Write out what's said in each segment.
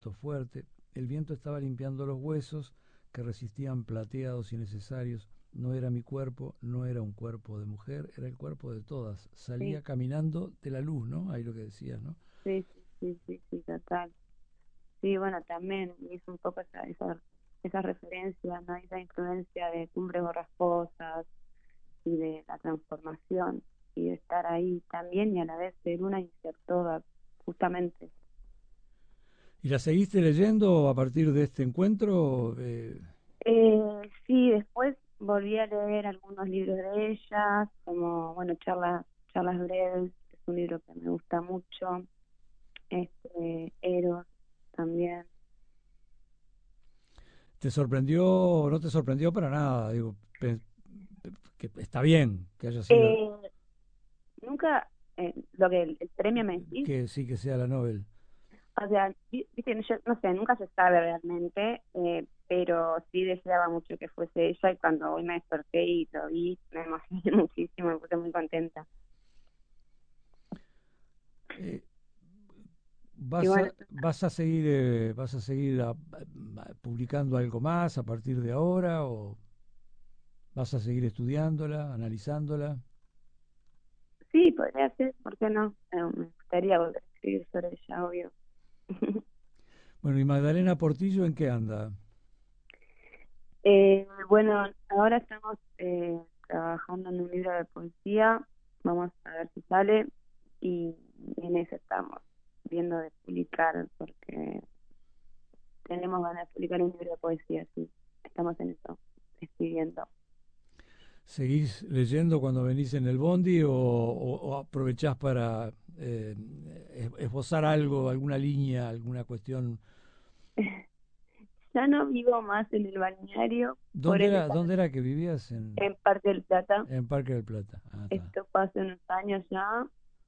fuerte. El viento estaba limpiando los huesos que resistían plateados y necesarios. No era mi cuerpo, no era un cuerpo de mujer, era el cuerpo de todas. sí, Salía caminando de la luz, ¿no? Ahí lo que decías, ¿no? sí, sí, sí, sí, sí, total. Sí, bueno, también hizo un poco esa referencia, ¿no? Esa influencia de Cumbres Borrascosas y de la transformación y de estar ahí también y a la vez ser una insertora, justamente. ¿Y la seguiste leyendo a partir de este encuentro? Sí, después volví a leer algunos libros de ella, como, bueno, Charlas Breves, es un libro que me gusta mucho, Eros también. ¿Te sorprendió, no te sorprendió para nada? Digo, que está bien que haya sido, Eh, Nunca, lo que el premio me decís, que sí que sea la Nobel. o sea, viste, yo no sé, nunca se sabe realmente, pero sí deseaba mucho que fuese ella y cuando hoy me desperté y lo vi, me emocioné muchísimo, me puse muy contenta. Eh, Y bueno, vas a seguir publicando algo más a partir de ahora o vas a seguir estudiándola, analizándola? sí, podría ser, ¿por qué no? Me gustaría volver a escribir sobre ella, obvio. Bueno, ¿y Magdalena Portillo en qué anda? Bueno, ahora estamos trabajando en un libro de poesía, vamos a ver si sale y en eso estamos viendo de publicar porque tenemos ganas de publicar un libro de poesía, sí, estamos en eso, escribiendo. ¿Seguís leyendo cuando venís en el bondi o aprovechás para eh, esbozar algo, alguna línea, alguna cuestión? Ya no vivo más en el balneario, por ende Dónde era que vivías? en Parque del Plata. En Parque del Plata. Ah, está. Esto fue hace unos años ya.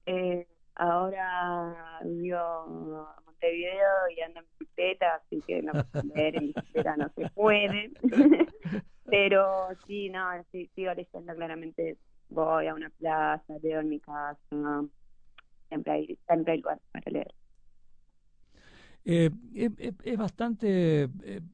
Ahora vivo a Montevideo y ando en bicicleta, así que no, leer en bicicleta no se puede. Pero sí, no, sí, sigo leyendo claramente. Voy a una plaza, leo en mi casa. Siempre hay lugar para leer. Es bastante...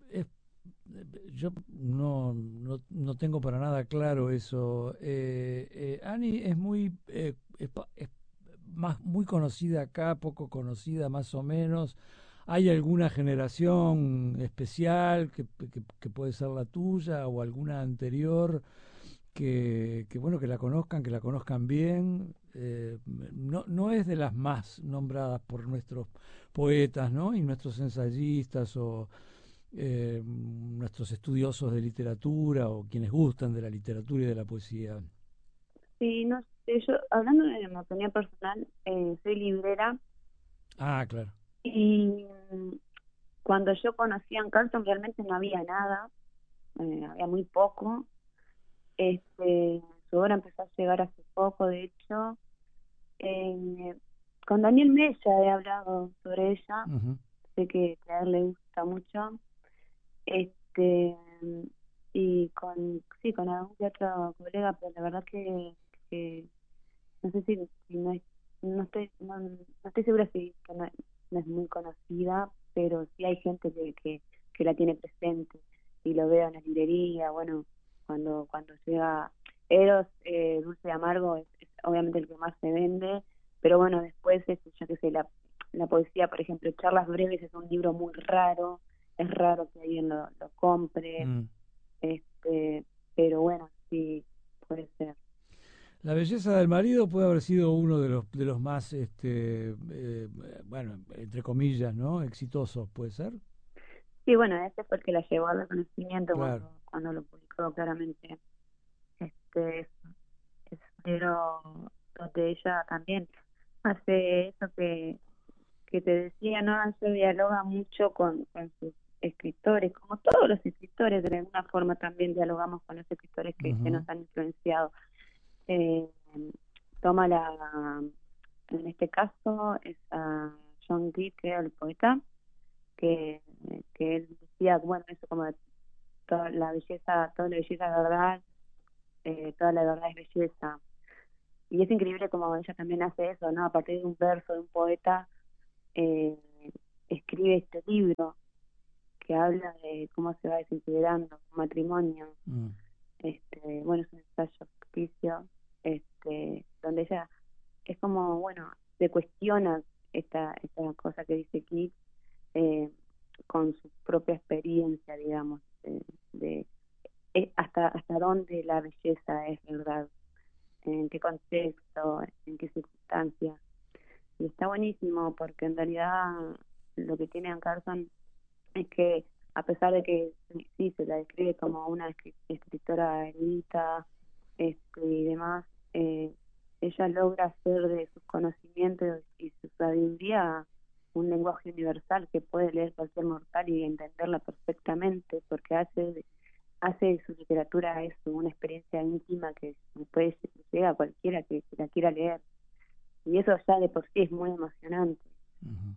yo no tengo para nada claro eso. Annie es muy... es más, muy conocida acá, poco conocida más o menos. ¿Hay alguna generación especial que puede ser la tuya o alguna anterior bueno, que la conozcan bien? No es de las más nombradas por nuestros poetas, ¿no? Y nuestros ensayistas o nuestros estudiosos de literatura o quienes gustan de la literatura y de la poesía. Sí, no sé, yo hablando de mi opinión personal, soy librera Ah, claro. y cuando yo conocí a Carlton realmente no había nada, había muy poco. Su obra empezó a llegar hace poco, de hecho. Eh, con Daniel Mella he hablado sobre ella, Ujú. sé que a él le gusta mucho. Este, y sí, con algún que otro colega, pero la verdad que no sé si no es, no estoy segura si que no es muy conocida, pero sí hay gente que la tiene presente y lo veo en la librería, bueno, cuando llega Eros, Dulce y Amargo es obviamente el que más se vende, pero bueno, después es, yo qué sé, la poesía, por ejemplo, Charlas Breves es un libro muy raro, es raro que alguien lo compre, Mm. este, pero bueno, sí, puede ser. La belleza del marido puede haber sido uno de los más, bueno, entre comillas, ¿no? Exitosos, ¿puede ser? Sí, bueno, ese fue el que la llevó al reconocimiento Claro. cuando lo publicó claramente. Este es un libro donde ella también hace eso que te decía, ¿no? Ella dialoga mucho con sus escritores, como todos los escritores, de alguna forma también dialogamos con los escritores que Ujú. nos han influenciado. Eh, Toma en este caso, es a John Keats, que era el poeta, que, que él decía, bueno, eso como toda la belleza es verdad, toda la verdad es belleza. Y es increíble como ella también hace eso, ¿no? A partir de un verso de un poeta, eh, escribe este libro que habla de cómo se va desintegrando un matrimonio. Bueno, es un ensayo ficticio, donde ella es como, bueno, se cuestiona esta cosa que dice Keats, con su propia experiencia, digamos, de hasta dónde la belleza es verdad, en qué contexto, en qué circunstancias. Y está buenísimo porque en realidad lo que tiene Anne Carson es que, a pesar de que sí se la describe como una escritora erudita y demás, ella logra hacer de sus conocimientos y su sabiduría un lenguaje universal que puede leer cualquier mortal y entenderla perfectamente, porque hace de su literatura eso, una experiencia íntima que puede llega a cualquiera que la quiera leer. Y eso ya de por sí es muy emocionante. Uh-huh.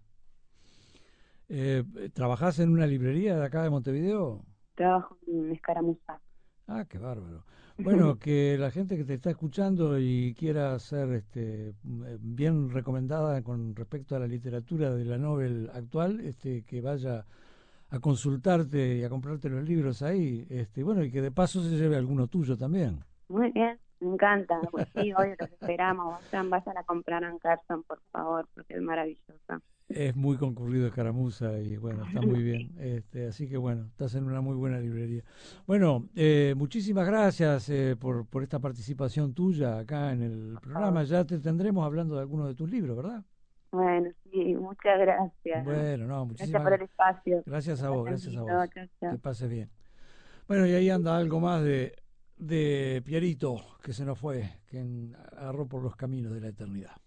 ¿Trabajás en una librería de acá de Montevideo? Trabajo en Escaramuza. Ah, qué bárbaro. Bueno, que la gente que te está escuchando y quiera ser bien recomendada con respecto a la literatura de la novel actual, que vaya a consultarte y a comprarte los libros ahí, bueno, y que de paso se lleve alguno tuyo también. Muy bien, me encanta. Pues sí, hoy los esperamos. Vayan a comprar a Carson, por favor, porque es maravillosa. Es muy concurrido Escaramuza y bueno, está muy bien. Así que bueno, estás en una muy buena librería. Bueno, muchísimas gracias por esta participación tuya acá en el programa. Ya te tendremos hablando de algunos de tus libros, ¿verdad? Bueno, sí, muchas gracias. Bueno, no, Gracias por muchísimas el espacio. gracias a vos, gracias a vos. Chao, Que chao. pases bien. Bueno, y ahí anda algo más de Pierito, que se nos fue, que agarró por los caminos de la eternidad.